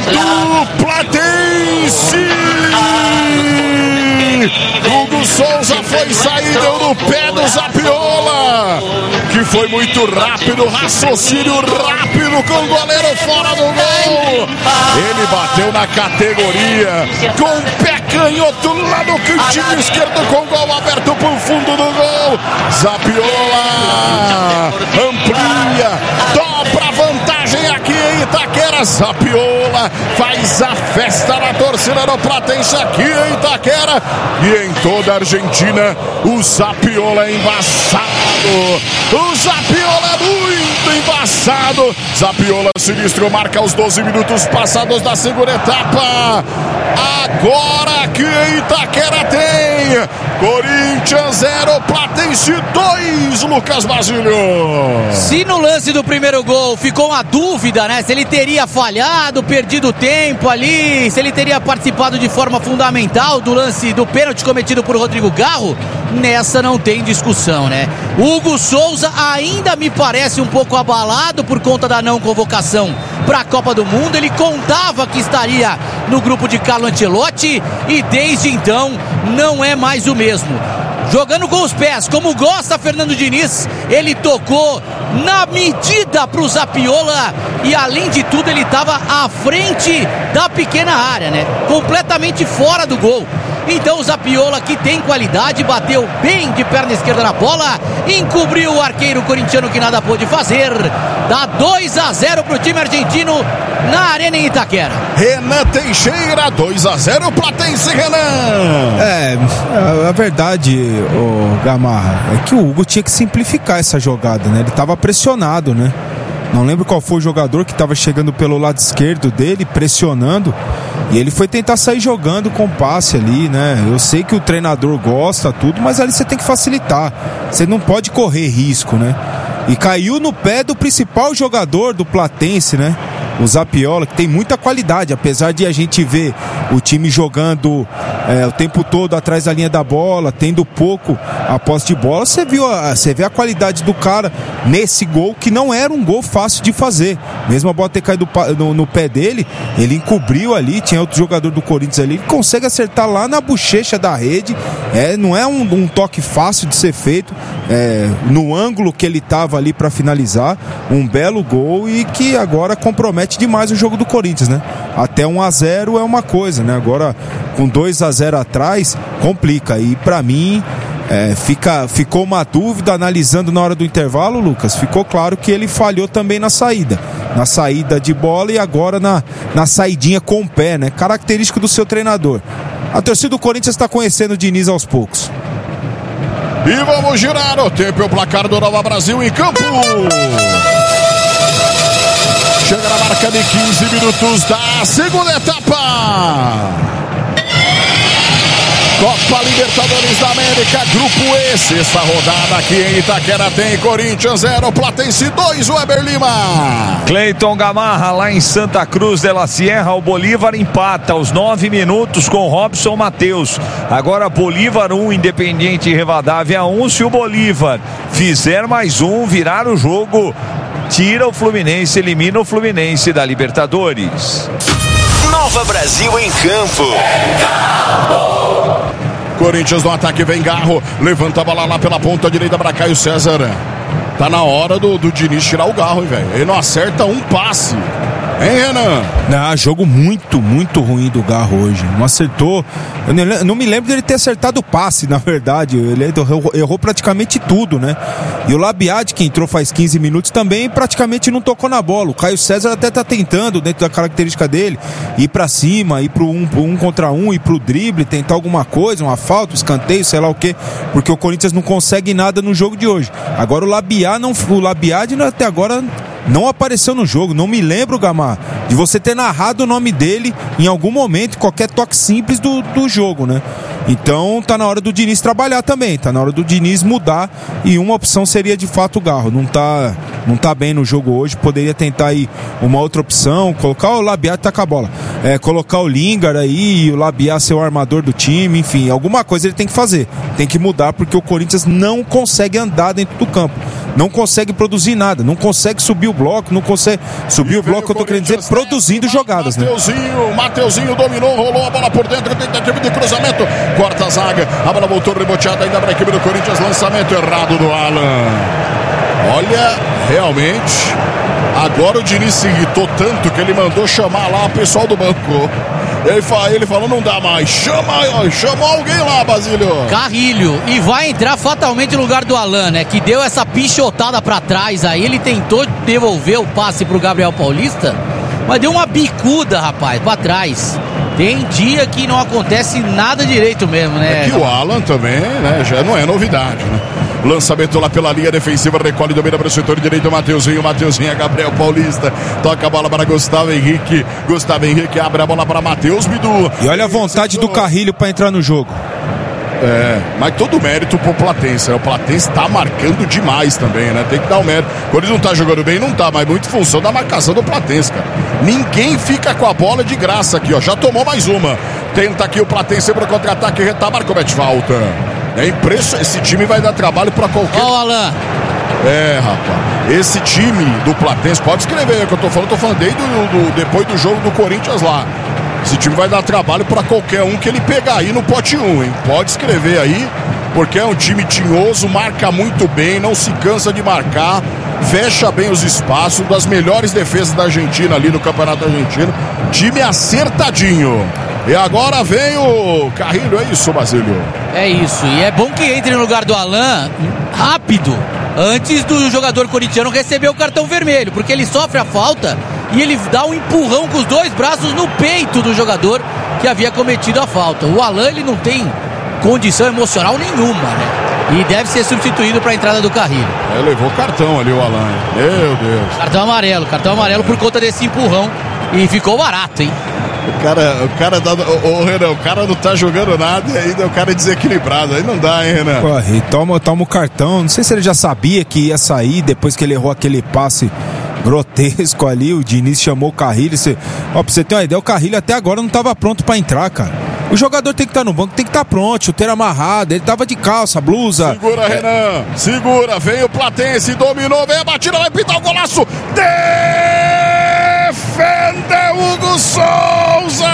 do Platense. Hugo Souza foi sair, deu no pé do Zapiola, que foi muito rápido, raciocínio rápido com o goleiro fora do gol. Ele bateu na categoria com o pé canhoto lá no cantinho esquerdo, com o gol aberto pro fundo do gol. Zapiola amplia, dobra a vantagem aqui em Itaquera. Zapiola faz a festa na torcida do Platense aqui em Itaquera e em toda a Argentina. O Zapiola é embaçado, o Zapiola é muito embaçado. Zapiola sinistro, marca os 12 minutos passados da segunda etapa. Agora aqui em Itaquera tem Corinthians 0, Platense 2, Lucas Basílio. Se no lance do primeiro gol ficou uma dúvida, né? Se ele teria falhado, perdido tempo ali, se ele teria participado de forma fundamental do lance do pênalti cometido por Rodrigo Garro, nessa não tem discussão, né? Hugo Souza ainda me parece um pouco abalado por conta da não convocação para a Copa do Mundo. Ele contava que estaria no grupo de Carlo Ancelotti e desde então não é mais o mesmo. Jogando com os pés, como gosta Fernando Diniz, ele tocou na medida para o Zapiola e além de tudo ele estava à frente da pequena área, né? Completamente fora do gol. Então o Zapiola, que tem qualidade, bateu bem de perna esquerda na bola, encobriu o arqueiro corintiano que nada pôde fazer. Dá 2-0 pro time argentino na Arena em Itaquera. Renan Teixeira, 2-0 Platense, Renan. A verdade, Gamarra, é que o Hugo tinha que simplificar essa jogada, né? Ele estava pressionado, né? Não lembro qual foi o jogador que estava chegando pelo lado esquerdo dele, pressionando, e ele foi tentar sair jogando com passe ali, né? Eu sei que o treinador gosta tudo, mas ali você tem que facilitar, você não pode correr risco, né? E caiu no pé do principal jogador do Platense, né? O Zapiola, que tem muita qualidade, apesar de a gente ver o time jogando o tempo todo atrás da linha da bola, tendo pouco a posse de bola, você vê a qualidade do cara nesse gol, que não era um gol fácil de fazer. Mesmo a bola ter caído no pé dele, ele encobriu ali, tinha outro jogador do Corinthians ali, ele consegue acertar lá na bochecha da rede. Não é um toque fácil de ser feito, no ângulo que ele estava ali para finalizar, um belo gol e que agora compromete demais o jogo do Corinthians, né? Até 1-0 é uma coisa, né? Agora com 2-0 atrás complica, e pra mim ficou uma dúvida analisando na hora do intervalo, Lucas. Ficou claro que ele falhou também na saída de bola e agora na saidinha com o pé, né? Característico do seu treinador. A torcida do Corinthians está conhecendo o Diniz aos poucos. E vamos girar o tempo e o placar do Nova Brasil em campo. Chega na marca de 15 minutos da segunda etapa. Copa Libertadores da América, Grupo E, sexta rodada aqui em Itaquera tem Corinthians 0, Platense 2, Weber Lima. Cleiton Gamarra, lá em Santa Cruz de la Sierra, o Bolívar empata aos 9 minutos com Robson Matheus. Agora Bolívar 1, Independiente Rivadavia 1. Se o Bolívar fizer mais um, virar o jogo, tira o Fluminense, elimina o Fluminense da Libertadores. Nova Brasil em campo. Corinthians no ataque, vem Garro, levanta a bola lá pela ponta direita para Caio César. Tá na hora do Diniz tirar o Garro, hein, velho? Ele não acerta um passe. Hein, Renan? Jogo muito, muito ruim do Garro hoje. Não acertou. Eu não me lembro dele ter acertado o passe, na verdade. Ele errou praticamente tudo, né? E o Labiad, que entrou faz 15 minutos, também praticamente não tocou na bola. O Caio César até tá tentando, dentro da característica dele, ir pra cima, ir pro um contra um, ir pro drible, tentar alguma coisa, uma falta, um escanteio, sei lá o quê. Porque o Corinthians não consegue nada no jogo de hoje. Agora o Labiad até agora não apareceu no jogo. Não me lembro, Gamar, de você ter narrado o nome dele em algum momento, qualquer toque simples do jogo, né? Então tá na hora do Diniz trabalhar também, tá na hora do Diniz mudar, e uma opção seria de fato o Garro. Não tá bem no jogo hoje, poderia tentar aí uma outra opção, colocar o Labiat, tá com a bola, colocar o Lingard aí e o Labiat ser o armador do time, enfim, alguma coisa ele tem que fazer, tem que mudar, porque o Corinthians não consegue andar dentro do campo. não consegue produzir nada, não consegue subir o bloco, não consegue subir o bloco, eu tô querendo dizer, produzindo jogadas, né? Mateuzinho dominou, rolou a bola por dentro, tentativa de cruzamento, corta a zaga, a bola voltou reboteada ainda para a equipe do Corinthians, lançamento errado do Alan. Olha, realmente, agora o Diniz se irritou tanto que ele mandou chamar lá o pessoal do banco. Ele falou, não dá mais, chamou alguém lá, Basílio. Carrilho, e vai entrar fatalmente no lugar do Alan, né, que deu essa pichotada pra trás aí, ele tentou devolver o passe pro Gabriel Paulista, mas deu uma bicuda, rapaz, pra trás. Tem dia que não acontece nada direito mesmo, né? É que o Alan também, né, já não é novidade, né? Lançamento lá pela linha defensiva, recolhe, domina para o setor direito, Mateuzinho é Gabriel Paulista, toca a bola para Gustavo Henrique abre a bola para Matheus Bidu. E olha a vontade do Carrilho para entrar no jogo. Mas todo o mérito pro Platense, né? O Platense tá marcando demais também, né? Tem que dar o mérito. Quando ele não tá jogando bem, não tá, mas muito função da marcação do Platense, cara. Ninguém fica com a bola de graça aqui, ó. Já tomou mais uma. Tenta aqui o Platense pro contra-ataque, retabar, comete falta. É impressionante, esse time vai dar trabalho pra qualquer... Ó, Alan. Rapaz, esse time do Platense, pode escrever, que eu tô falando desde depois do jogo do Corinthians lá. Esse time vai dar trabalho pra qualquer um que ele pegar aí no pote 1, hein? Pode escrever aí, porque é um time tinhoso, marca muito bem, não se cansa de marcar, fecha bem os espaços, das melhores defesas da Argentina ali no Campeonato Argentino. Time acertadinho. E agora vem o Carrilho, é isso, Basílio? É isso, e é bom que entre no lugar do Alan rápido, antes do jogador corintiano receber o cartão vermelho, porque ele sofre a falta e ele dá um empurrão com os dois braços no peito do jogador que havia cometido a falta. O Alan, ele não tem condição emocional nenhuma, né? E deve ser substituído para a entrada do Carrilho. Levou cartão ali o Alan, meu Deus. Cartão amarelo por conta desse empurrão, e ficou barato, hein? Renan, o cara não tá jogando nada e ainda o cara é desequilibrado. Aí não dá, hein, Renan? E toma o cartão. Não sei se ele já sabia que ia sair depois que ele errou aquele passe grotesco ali. O Diniz chamou o Carrilho. Pra você ter uma ideia, o Carrilho até agora não tava pronto pra entrar, cara. O jogador tem que estar no banco, tem que estar pronto, chuteiro amarrado. Ele tava de calça, blusa. Segura, Renan. Segura, vem o Platense, dominou, vem a batida, vai pintar o golaço. Defendeu Hugo Souza!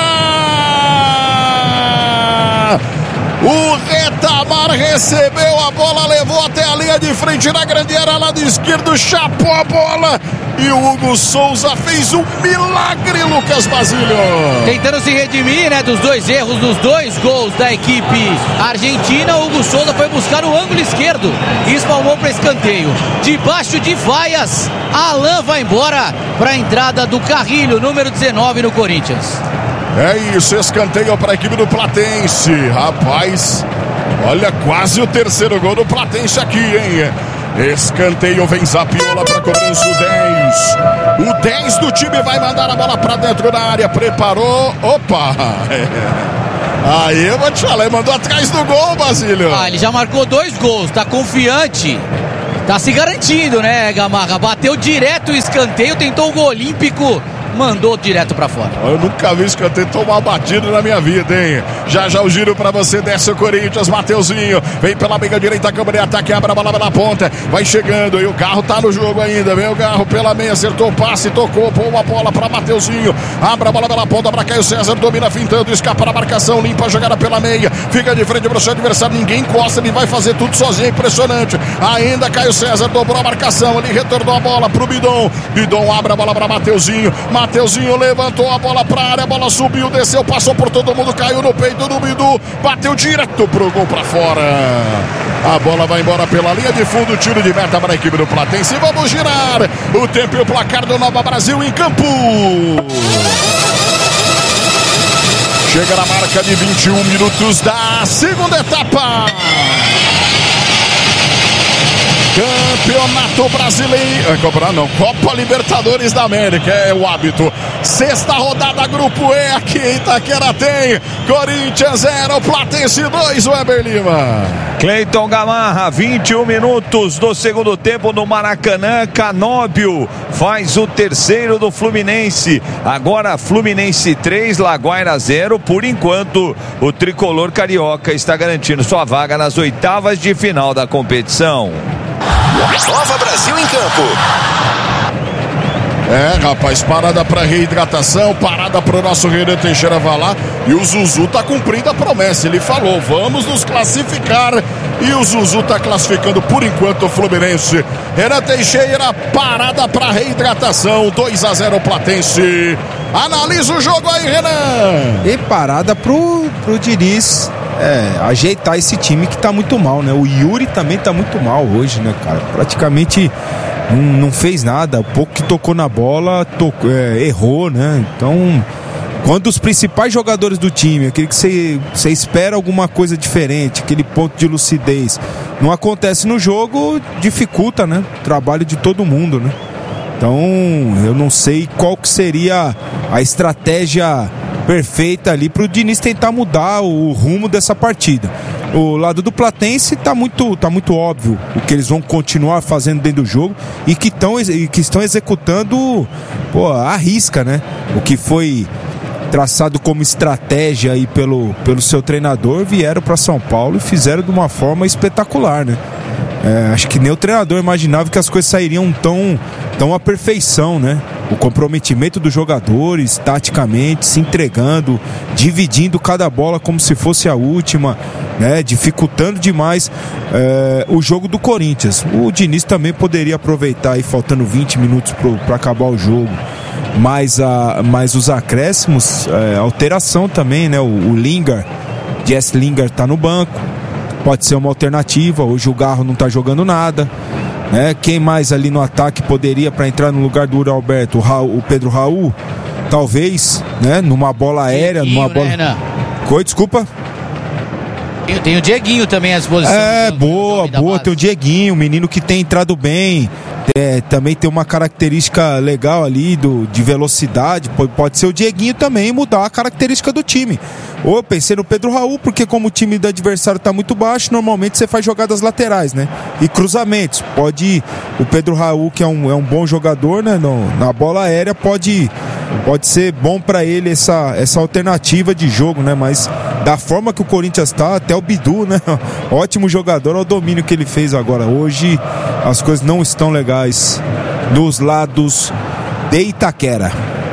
O Retamar recebeu a bola, levou até a linha de frente na grande área, lado esquerdo, chapou a bola e o Hugo Souza fez um milagre, Lucas Basílio. Tentando se redimir, né, dos dois erros, dos dois gols da equipe argentina, o Hugo Souza foi buscar o ângulo esquerdo e espalmou para escanteio. Debaixo de vaias, Alan vai embora para a entrada do Carrilho, número 19 no Corinthians. É isso, escanteio para a equipe do Platense. Rapaz, olha, quase o terceiro gol do Platense aqui, hein? Escanteio, vem Zapiola para cobrança o 10. O 10 do time vai mandar a bola para dentro da área. Preparou. Opa! Aí eu vou te falar, mandou atrás do gol, Basílio. Ele já marcou 2 gols, tá confiante. Tá se garantindo, né, Gamarra? Bateu direto o escanteio, tentou o gol olímpico, mandou direto pra fora. Eu nunca vi escanteio tomar batido na minha vida, hein? Já o giro pra você, desce o Corinthians, Mateuzinho, vem pela meia direita, câmara de ataque, abre a bola pela ponta, vai chegando, e o Garro tá no jogo ainda, vem o Garro pela meia, acertou o passe, tocou, pôs a bola pra Mateuzinho, abre a bola pela ponta pra Caio César, domina fintando, escapa na marcação, limpa a jogada pela meia, fica de frente pro seu adversário, ninguém encosta, ele vai fazer tudo sozinho, impressionante. Ainda Caio César dobrou a marcação, ele retornou a bola pro Bidon, abre a bola pra Mateuzinho levantou a bola pra área, a bola subiu, desceu, passou por todo mundo, caiu no peito do Bidu, bateu direto pro gol pra fora. A bola vai embora pela linha de fundo, tiro de meta para a equipe do Platense. Vamos girar o tempo e o placar do Nova Brasil em campo. Chega na marca de 21 minutos da segunda etapa. Campeonato Brasileiro, Copa Libertadores da América, é o hábito. Sexta rodada, Grupo E, aqui em Itaquera tem Corinthians 0, Platense 2, Weber Lima. Cleiton Gamarra, 21 minutos do segundo tempo no Maracanã. Canóbio faz o terceiro do Fluminense. Agora Fluminense 3, Laguaira 0. Por enquanto, o tricolor carioca está garantindo sua vaga nas oitavas de final da competição. Nova Brasil em campo. Rapaz, parada para reidratação, parada para o nosso Renan Teixeira vai lá, e o Zuzu tá cumprindo a promessa. Ele falou: vamos nos classificar, e o Zuzu tá classificando por enquanto o Fluminense. Renan Teixeira, parada para reidratação, 2-0 Platense. Analisa o jogo aí, Renan. E parada pro Diniz ajeitar esse time que tá muito mal, né? O Yuri também tá muito mal hoje, né, cara? Praticamente não fez nada, o pouco que tocou na bola, errou, né? Então, quando os principais jogadores do time, aquele que você espera alguma coisa diferente, aquele ponto de lucidez, não acontece no jogo, dificulta, né? O trabalho de todo mundo, né? Então, eu não sei qual que seria a estratégia perfeita ali pro Diniz tentar mudar o rumo dessa partida. O lado do Platense tá muito óbvio o que eles vão continuar fazendo dentro do jogo e que estão executando à risca, né? O que foi traçado como estratégia aí pelo seu treinador, vieram para São Paulo e fizeram de uma forma espetacular, né? Acho que nem o treinador imaginava que as coisas sairiam tão à perfeição, né? O comprometimento dos jogadores, taticamente, se entregando, dividindo cada bola como se fosse a última, né? Dificultando demais o jogo do Corinthians. O Diniz também poderia aproveitar aí, faltando 20 minutos para acabar o jogo, mas os acréscimos, alteração também, né? O Lingard, Jesse Lingard tá no banco, pode ser uma alternativa. Hoje o Garro não tá jogando nada, né? Quem mais ali no ataque poderia para entrar no lugar do Uri Alberto? O Pedro Raul, talvez, né? Numa bola aérea, numa bola. Né, desculpa. Tem o Dieguinho também à disposição. Boa. Tem o Dieguinho, menino que tem entrado bem. Também tem uma característica legal ali de velocidade. Pode ser o Dieguinho também mudar a característica do time. Ou eu pensei no Pedro Raul, porque como o time do adversário está muito baixo, normalmente você faz jogadas laterais, né? E cruzamentos. O Pedro Raul, que é um bom jogador, né? Na bola aérea pode ser bom para ele essa alternativa de jogo, né? Mas da forma que o Corinthians está, até o Bidu, né? Ótimo jogador, olha o domínio que ele fez agora. Hoje as coisas não estão legais dos lados de Itaquera.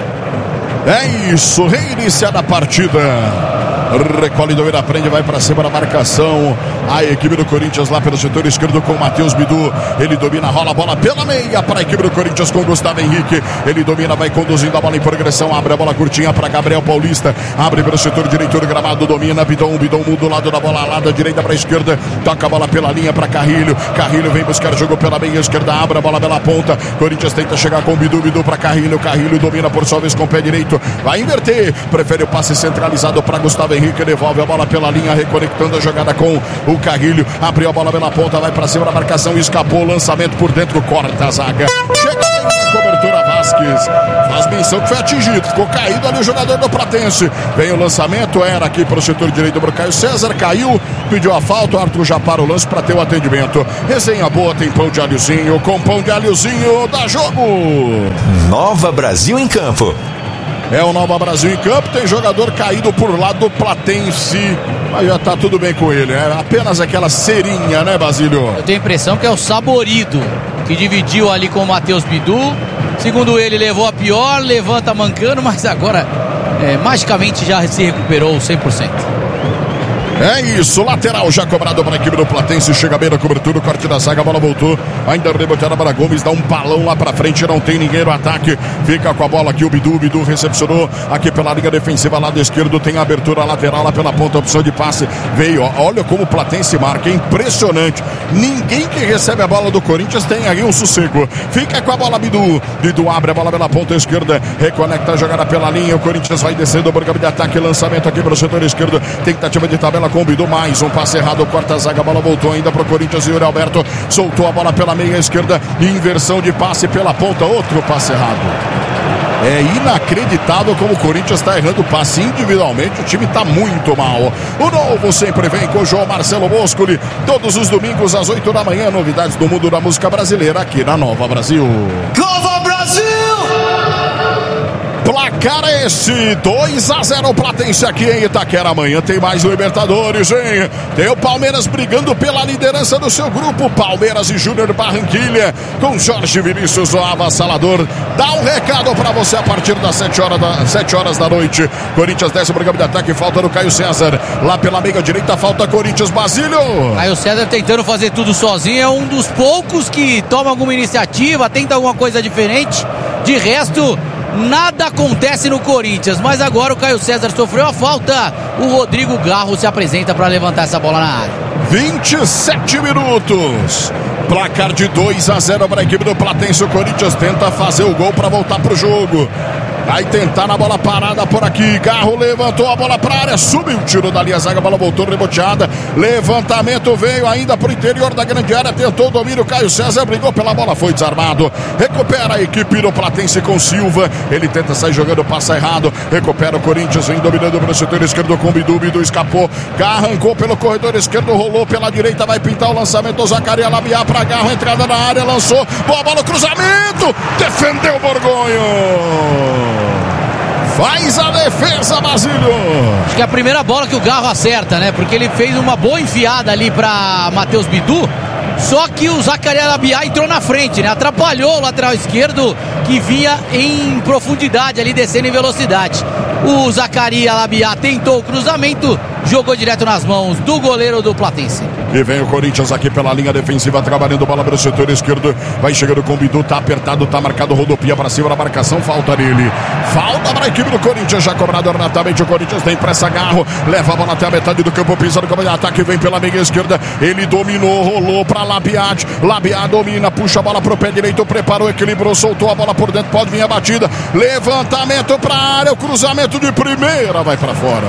É isso, reiniciada a partida. Recolhe do Vira, prende, vai para cima da marcação. A equipe do Corinthians lá pelo setor esquerdo com o Matheus Bidu. Ele domina, rola a bola pela meia para a equipe do Corinthians com Gustavo Henrique. Ele domina, vai conduzindo a bola em progressão. Abre a bola curtinha para Gabriel Paulista. Abre pelo setor direito do gramado, domina. Bidon muda do lado da bola lá da direita para a esquerda. Toca a bola pela linha para Carrilho. Carrilho vem buscar jogo pela meia esquerda. Abre a bola pela ponta. Corinthians tenta chegar com Bidu para Carrilho. Carrilho domina por sua vez com o pé direito. Vai inverter. Prefere o passe centralizado para Gustavo Henrique. Devolve a bola pela linha, reconectando a jogada com o Carrilho. Abriu a bola pela ponta, vai para cima da marcação, escapou, lançamento por dentro, corta a zaga. Chega na cobertura, Vasquez faz menção que foi atingido, ficou caído ali o jogador do Platense. Vem o lançamento, era aqui para o setor direito do Caio César, caiu, pediu a falta, o Arthur já para o lance para ter o atendimento. Resenha boa, tem pão de alhozinho, com pão de alhozinho, dá jogo. Nova Brasil em campo. É o Nova Brasil em campo, tem jogador caído por lado do Platense, mas já tá tudo bem com ele, é apenas aquela cerinha, né, Basílio? Eu tenho a impressão que é o Saborido, que dividiu ali com o Matheus Bidu. Segundo ele, levou a pior, levanta mancando, mas agora magicamente já se recuperou 100%. É isso, lateral já cobrado para a equipe do Platense, chega bem na cobertura, o corte da zaga, a bola voltou, ainda reboteada para Gomes, dá um balão lá para frente, não tem ninguém no ataque, fica com a bola aqui o Bidu recepcionou aqui pela linha defensiva, lado esquerdo, tem a abertura lateral lá pela ponta, opção de passe, veio, olha como o Platense marca, é impressionante, ninguém que recebe a bola do Corinthians tem aí um sossego, fica com a bola Bidu abre a bola pela ponta esquerda, reconecta a jogada pela linha, o Corinthians vai descendo, o de ataque, lançamento aqui pelo setor esquerdo, tentativa de tabela, convidou mais um passe errado, corta a zaga, a bola voltou ainda para o Corinthians, e o Yuri Alberto soltou a bola pela meia esquerda, inversão de passe pela ponta, outro passe errado. É inacreditável como o Corinthians está errando o passe individualmente, o time está muito mal. O novo sempre vem com o João Marcelo Boscoli, todos os domingos às 8 da manhã, novidades do mundo da música brasileira aqui na Nova Brasil. Nova Brasil! Placar esse, 2-0 Platense aqui em Itaquera. Amanhã tem mais Libertadores, hein? Tem o Palmeiras brigando pela liderança do seu grupo, Palmeiras e Júnior Barranquilha, com Jorge Vinícius, o avassalador. Dá um recado pra você a partir das 7 horas da noite. Corinthians desce pro campo de ataque, falta no Caio César. Lá pela meia direita, falta Corinthians, Basílio. Caio César tentando fazer tudo sozinho, é um dos poucos que toma alguma iniciativa, tenta alguma coisa diferente. De resto, nada acontece no Corinthians, mas agora o Caio César sofreu a falta. O Rodrigo Garro se apresenta para levantar essa bola na área. 27 minutos. Placar de 2-0 para a equipe do Platense. O Corinthians tenta fazer o gol para voltar pro jogo. Vai tentar na bola parada por aqui. Garro levantou a bola para a área. Subiu o tiro dali, a zaga, a bola voltou reboteada. Levantamento veio ainda pro interior da grande área. Tentou o domínio. Caio César brigou pela bola, foi desarmado. Recupera a equipe do Platense com Silva. Ele tenta sair jogando, passa errado. Recupera o Corinthians, vem dominando pelo setor esquerdo com Bidu. Bidu escapou. Arrancou pelo corredor esquerdo, rolou pela direita. Vai pintar o lançamento. O Zacarias Labiá para Garro. Entrada na área, lançou. Boa bola, cruzamento. Defendeu o Borgonho. Faz a defesa, Basílio. Acho que é a primeira bola que o Garro acerta, né? Porque ele fez uma boa enfiada ali para Matheus Bidu. Só que o Zacarias Labiá entrou na frente, né? Atrapalhou o lateral esquerdo que vinha em profundidade ali, descendo em velocidade. O Zacarias Labiá tentou o cruzamento, jogou direto nas mãos do goleiro do Platense. E vem o Corinthians aqui pela linha defensiva, trabalhando bola para o setor esquerdo. Vai chegando com o Bidu, tá apertado, tá marcado, rodopia para cima da marcação, falta nele. Falta para a equipe do Corinthians, já cobrado ornatamente. O Corinthians tem pressa, Garro, leva a bola até a metade do campo, pisa no campo de ataque, vem pela meia esquerda. Ele dominou, rolou para Labiá. Labiá domina, puxa a bola pro pé direito, preparou, equilibrou, soltou a bola por dentro, pode vir a batida. Levantamento para a área, o cruzamento de primeira, vai para fora.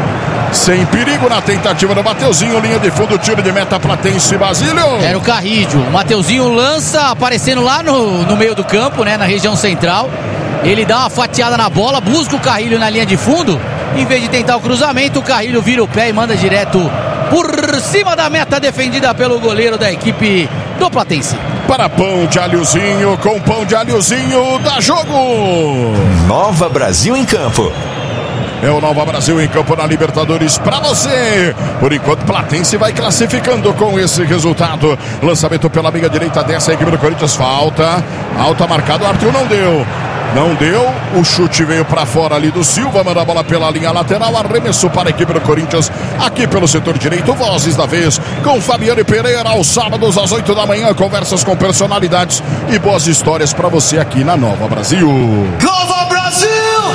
Sem perigo na tentativa do Mateuzinho, linha de fundo, tiro de meta Platense, Basílio. Era o Carrídio. O Mateuzinho lança, aparecendo lá no meio do campo, né, na região central. Ele dá uma fatiada na bola, busca o Carrilho na linha de fundo. Em vez de tentar o cruzamento, o Carrilho vira o pé e manda direto por cima da meta, defendida pelo goleiro da equipe do Platense. Para pão de alhozinho, com pão de alhozinho, dá jogo. Nova Brasil em campo. É o Nova Brasil em campo na Libertadores para você. Por enquanto, Platense vai classificando com esse resultado. Lançamento pela meia direita dessa equipe do Corinthians. Falta. Alta marcado. Arthur não deu. Não deu. O chute veio para fora ali do Silva. Manda a bola pela linha lateral. Arremesso para a equipe do Corinthians. Aqui pelo setor direito. Vozes da vez com Fabiane Pereira. Aos sábados às 8 da manhã. Conversas com personalidades e boas histórias para você aqui na Nova Brasil. Nova Brasil!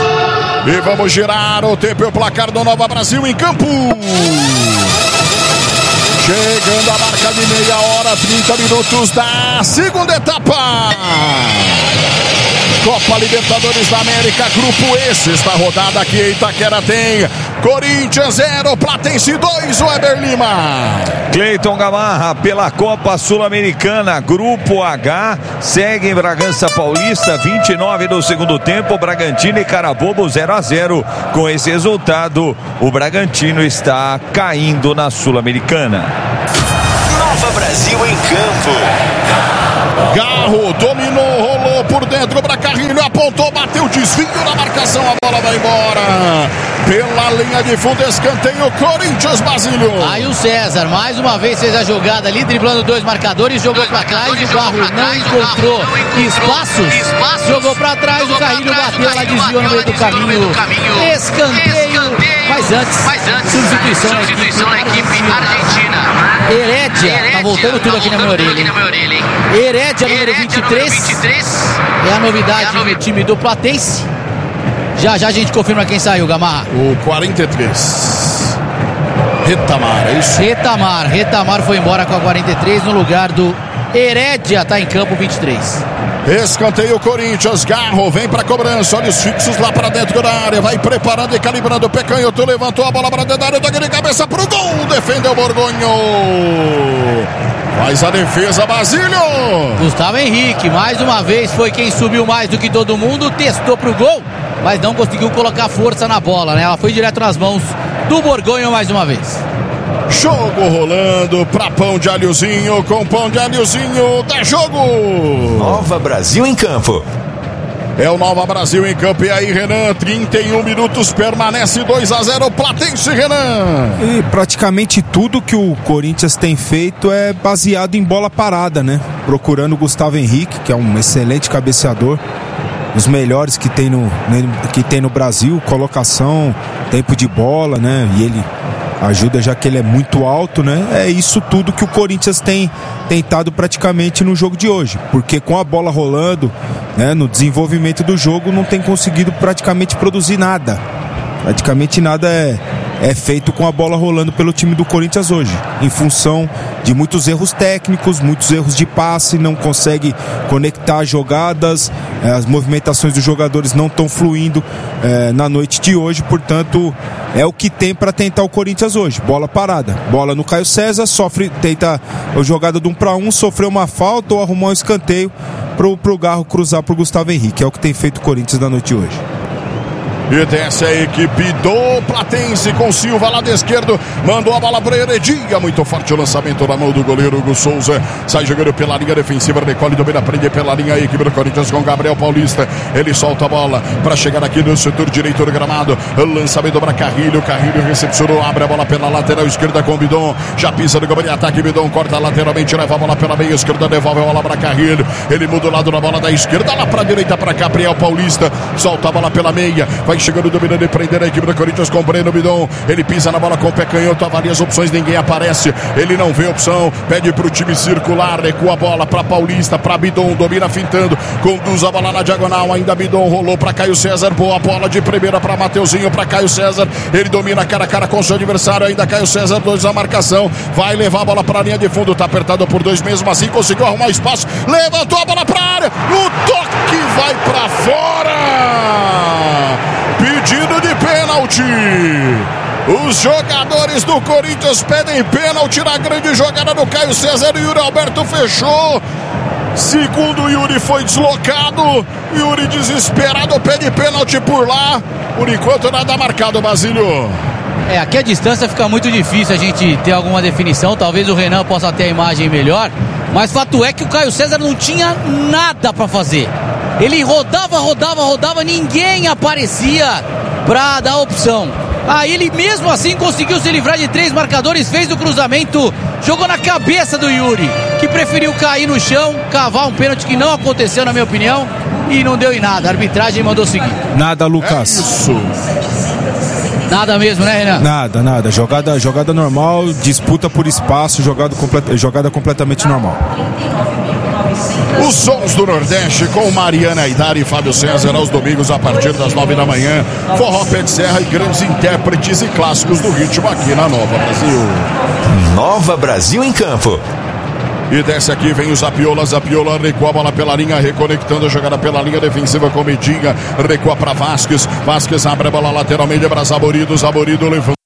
E vamos girar o tempo e o placar do Nova Brasil em campo. Chegando a marca de meia hora, 30 minutos da segunda etapa. Copa Libertadores da América, grupo E, sexta rodada aqui em Itaquera tem Corinthians 0, Platense 2, Weber Lima. Cleiton Gamarra pela Copa Sul-Americana, grupo H, segue em Bragança Paulista, 29 do segundo tempo, Bragantino e Carabobo 0-0. Com esse resultado, o Bragantino está caindo na Sul-Americana. Nova Brasil em campo. Garro dominou, rolou por dentro para Carrilho, apontou, bateu, desvio na marcação, a bola vai embora. Pela linha de fundo, escanteio, Corinthians, Basílio. Aí o César, mais uma vez, fez a jogada ali, driblando dois marcadores, jogou para trás, o Garro não encontrou espaços, jogou para trás, o Carrilho bateu, ela desviou no meio do caminho. Escanteio, mas antes, substituição na equipe argentina. Herédia, tá voltando tudo aqui na minha orelha, hein? Herédia, número 23, é a novidade no time do Platense. Já a gente confirma quem saiu, Gamarra. O 43. Retamar, é isso? Retamar foi embora com a 43 no lugar do Herédia, tá em campo 23. Escanteio Corinthians, Garro vem pra cobrança, olha os fixos lá pra dentro da área, vai preparando e calibrando o Pecanhoto, levantou a bola pra dentro da área, toque de cabeça pro gol, defendeu o Borgonho. Faz a defesa, Basílio. Gustavo Henrique, mais uma vez, foi quem subiu mais do que todo mundo, testou pro gol, mas não conseguiu colocar força na bola, né? Ela foi direto nas mãos do Borgonho mais uma vez. Jogo rolando pra pão de alhozinho, com pão de alhozinho, dá jogo. Nova Brasil em campo. É o Nova Brasil em campo. E aí, Renan, 31 minutos, permanece 2-0 Platense, Renan. E praticamente tudo que o Corinthians tem feito é baseado em bola parada, né? Procurando o Gustavo Henrique, que é um excelente cabeceador, os melhores que tem no Brasil, colocação, tempo de bola, né? E ele ajuda, já que ele é muito alto, né? É isso tudo que o Corinthians tem tentado praticamente no jogo de hoje, porque com a bola rolando, né, no desenvolvimento do jogo, não tem conseguido praticamente produzir nada. Praticamente nada é feito com a bola rolando pelo time do Corinthians hoje, em função de muitos erros técnicos, muitos erros de passe, não consegue conectar jogadas, as movimentações dos jogadores não estão fluindo na noite de hoje, portanto é o que tem para tentar o Corinthians hoje, bola parada, bola no Caio César, tenta a jogada de 1 para 1, sofreu uma falta ou arrumar um escanteio pro Garro cruzar pro Gustavo Henrique, é o que tem feito o Corinthians na noite de hoje. E desce a equipe do Platense com Silva lá da esquerda. Mandou a bola para Heredia. Muito forte o lançamento na mão do goleiro Hugo Souza. Sai jogando pela linha defensiva. Recolhe, domina, prende pela linha a equipe do Corinthians com Gabriel Paulista. Ele solta a bola para chegar aqui no setor direito do gramado. Lançamento para Carrilho. Carrilho recepcionou. Abre a bola pela lateral esquerda com Bidon. Já pisa no campo de ataque. Bidon corta lateralmente. Leva a bola pela meia esquerda. Devolve a bola para Carrilho. Ele muda o lado na bola da esquerda. Lá para a direita para Gabriel Paulista. Solta a bola pela meia. Vai chegando, dominando e prendendo a equipe do Corinthians com Breno Bidon. Ele pisa na bola com o pé canhoto, avalia as opções, ninguém aparece. Ele não vê opção, pede pro time circular, recua a bola pra Paulista, pra Bidon, domina fintando, conduz a bola na diagonal, ainda Bidon rolou pra Caio César, boa bola de primeira pra Mateuzinho, pra Caio César. Ele domina cara a cara com seu adversário, ainda Caio César, 2 a marcação, vai levar a bola pra linha de fundo, tá apertado por 2 mesmo assim, conseguiu arrumar espaço, levantou a bola pra área, no toque vai pra fora. Pedido de pênalti. Os jogadores do Corinthians pedem pênalti na grande jogada do Caio César. E Yuri Alberto fechou. Segundo o Yuri, foi deslocado. Yuri desesperado pede pênalti por lá. Por enquanto nada marcado, Basílio. Aqui a distância fica muito difícil a gente ter alguma definição. Talvez o Renan possa ter a imagem melhor, mas fato é que o Caio César não tinha nada para fazer. Ele rodava, ninguém aparecia para dar opção. Aí ele mesmo assim conseguiu se livrar de 3 marcadores, fez o cruzamento, jogou na cabeça do Yuri, que preferiu cair no chão, cavar um pênalti que não aconteceu, na minha opinião, e não deu em nada. A arbitragem mandou seguir. Nada, Lucas. É isso. Nada mesmo, né, Renan? Nada. Jogada normal, disputa por espaço, jogada completamente normal. Os sons do Nordeste com Mariana Aidar e Fábio César aos domingos a partir das 9 da manhã. Forró, Pé de Serra e grandes intérpretes e clássicos do ritmo aqui na Nova Brasil. Nova Brasil em campo. E desce aqui, vem o Zapiola recua a bola pela linha, reconectando a jogada pela linha defensiva com Medinha, recua para Vasquez abre a bola lateralmente para Zaborido levanta